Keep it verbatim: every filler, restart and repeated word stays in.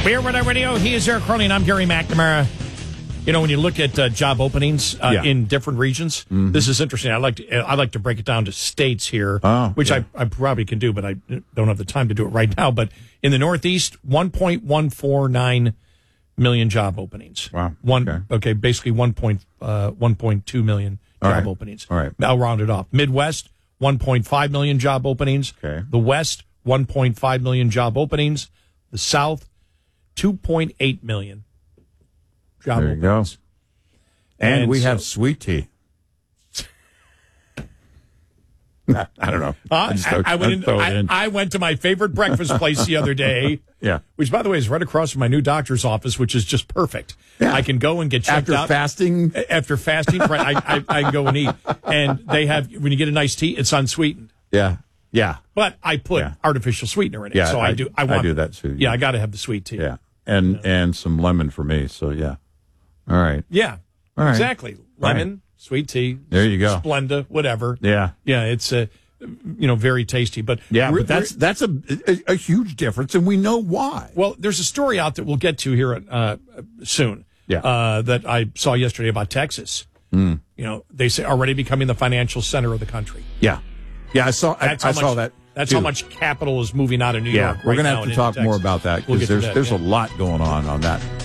Beer Runner Radio. He is Eric Crowley, and I'm Gary McNamara. You know, when you look at uh, job openings uh, yeah. in different regions, mm-hmm. this is interesting. I like to I like to break it down to states here, oh, which yeah. I, I probably can do, but I don't have the time to do it right now. But in the Northeast, one point one four nine million job openings. Wow. One okay. okay, basically one point uh, one point two million All job right. openings. All right. I'll round it off. Midwest, one point five million job openings. Okay. The West, one point five million job openings. The South, two point eight million job there you openings. Go. And, and we so, have sweet tea. I don't know. Uh, I, I, went in, I, in. I went to my favorite breakfast place the other day. Yeah. Which, by the way, is right across from my new doctor's office, which is just perfect. Yeah. I can go and get checked after out. fasting. After fasting, right? I, I, I can go and eat. And they have, when you get a nice tea, it's unsweetened. Yeah. Yeah. But I put yeah. artificial sweetener in it. Yeah, so I, I do. I, want I do that too. Yeah, yeah I got to have the sweet tea. Yeah. And yeah. and some lemon for me. So, yeah. All right. Yeah. All right. Exactly. Lemon, right. sweet tea. There you go. Splenda, whatever. Yeah. Yeah, it's uh, you know, very tasty. But yeah, but that's that's a, a a huge difference, and we know why. Well, there's a story out that we'll get to here uh, soon. Yeah. Uh, that I saw yesterday about Texas. Mm. You know, they say already becoming the financial center of the country. Yeah. Yeah, I saw. I, I much, saw that. That's too. how much capital is moving out of New yeah, York. We're right going to now have to talk more about that because we'll there's that, there's yeah. a lot going on on that.